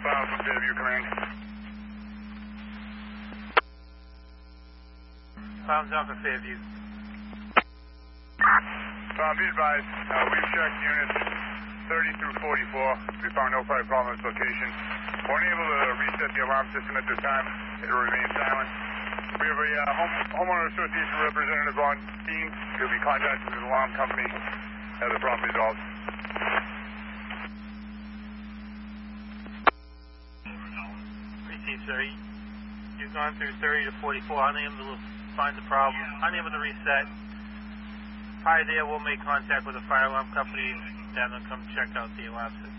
file from Fairview Command. File's down for Fairview. Be advised, we've checked units 30 through 44. We found no prior problem at this location. We're unable to reset the alarm system at this time. It will remain silent. We have a homeowner association representative on scene. He'll be contacting the alarm company as the problem resolved. Received, sir. You've gone through 30 to 44, unable to find the problem, unable to reset. Prior there, we'll make contact with the fire alarm company, then they'll come check out the alarm system.